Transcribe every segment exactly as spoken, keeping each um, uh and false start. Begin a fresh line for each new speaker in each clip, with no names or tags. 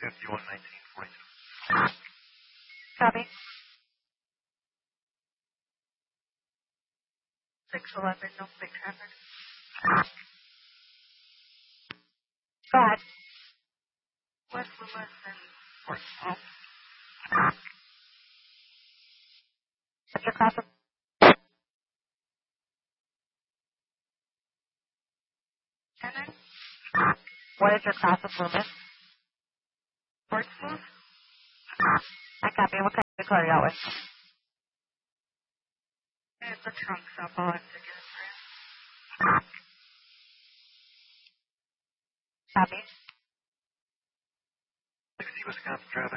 fifty-one nineteen forty-two.
Copy. six eleven, no big traffic. Go ahead. West Lewis and Fort Small. What's your cross of... Tenant? What is your cross of Loomis? Portsmouth? I copy. What kind of car are you out with? It's a trunk stop. I'll have to get it for you. Copy.
sixty Wisconsin traffic.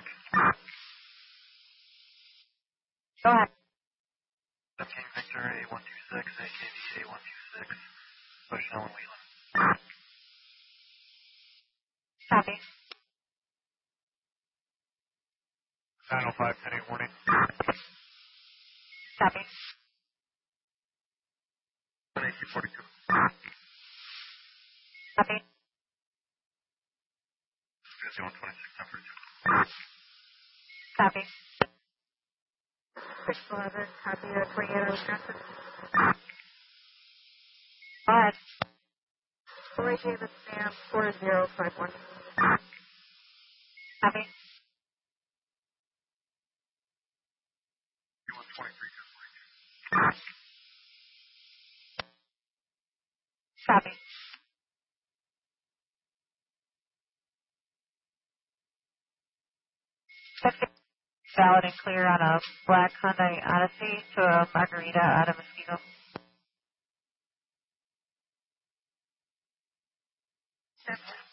Go ahead.
fifteen Victor A one two six, A K V A one two six, Bushnell and Wheeling.
Copy.
nine oh five ten eight warning.
Copy.
eighteen forty-two.
Copy.
fifty-one twenty-six number two.
Copy. six eleven, copy uh, twenty-eight Wisconsin. Go ahead. Corey Davis, Sam, four zero five one. Copy.
fifty-one twenty-three ten forty-two.
Copy. fifty. Valid and clear on a black Hyundai Odyssey to a Margarita out of Mosquito. Definitely.